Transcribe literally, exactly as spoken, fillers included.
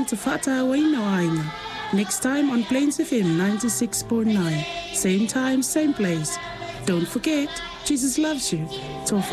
tafata waina waina. Next time on Plains F M ninety-six point nine. Same time, same place. Don't forget, Jesus loves you. Till